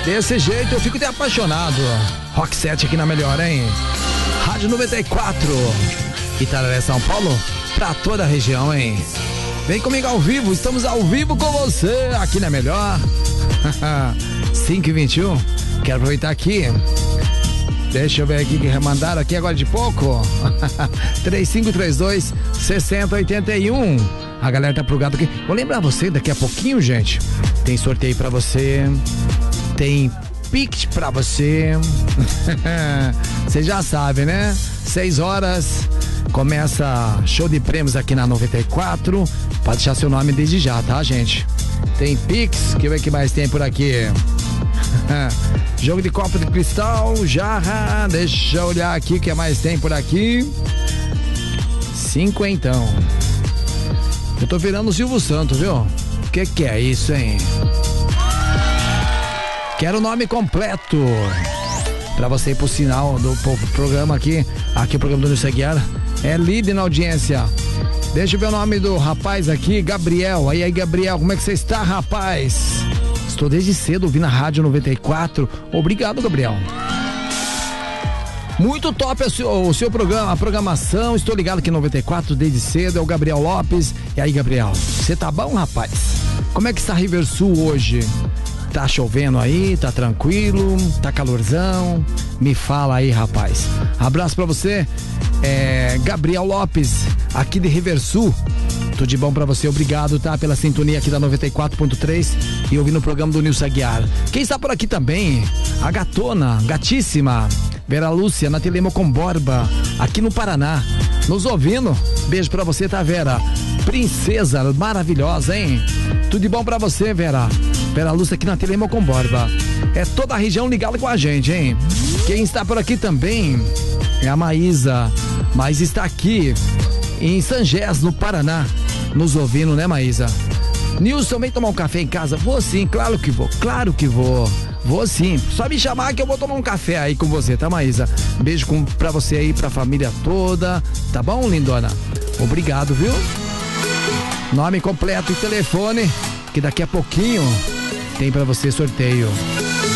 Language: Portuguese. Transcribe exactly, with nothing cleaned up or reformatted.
Desse jeito eu fico até apaixonado. Rock sete aqui na melhor, hein? Rádio noventa e quatro, Itararé, São Paulo, pra toda a região, hein? Vem comigo ao vivo, estamos ao vivo com você aqui na melhor. cinco e vinte e um, quero aproveitar aqui. Deixa eu ver aqui que remandaram aqui agora de pouco. três cinco três dois, seis zero oito um. A galera tá plugada aqui. Vou lembrar você, daqui a pouquinho, gente, tem sorteio pra você, tem Pix pra você. Você já sabe, né? seis horas, começa show de prêmios aqui na noventa e quatro. Pode deixar seu nome desde já, tá, gente? Tem Pix, que ver que mais tem por aqui. Jogo de copo de cristal, jarra. Deixa eu olhar aqui o que mais tem por aqui. Cinquentão. Eu tô virando o Silvio Santos, viu? O que que é isso, hein? Quero o nome completo pra você ir pro sinal do programa aqui. Aqui o programa do Nilson Aguiar é líder na audiência. Deixa eu ver o nome do rapaz aqui, Gabriel. Aí, aí, Gabriel, como é que você está, rapaz? Estou desde cedo ouvindo a Rádio noventa e quatro. Obrigado, Gabriel. Muito top o seu, o seu programa, a programação. Estou ligado aqui em noventa e quatro desde cedo. É o Gabriel Lopes. E aí, Gabriel, você tá bom, rapaz? Como é que está Riversul hoje? Tá chovendo aí? Tá tranquilo? Tá calorzão? Me fala aí, rapaz. Abraço pra você, é, Gabriel Lopes, aqui de Riversul. Tudo de bom pra você, obrigado, tá? Pela sintonia aqui da noventa e quatro ponto três e ouvindo o programa do Nilson Aguiar. Quem está por aqui também? A gatona, gatíssima, Vera Lúcia, na Telemo com Borba, aqui no Paraná, nos ouvindo. Beijo pra você, tá, Vera? Princesa maravilhosa, hein? Tudo de bom pra você, Vera. Vera Lúcia aqui na Telemo com Borba. É toda a região ligada com a gente, hein? Quem está por aqui também é a Maísa. Mas está aqui em Sangés, no Paraná, nos ouvindo, né, Maísa? Nilson, vem tomar um café em casa? Vou sim, claro que vou, claro que vou. Vou sim, só me chamar que eu vou tomar um café aí com você, tá, Maísa? Beijo com, pra você aí, pra família toda, tá bom, lindona? Obrigado, viu? Nome completo e telefone, que daqui a pouquinho tem pra você sorteio.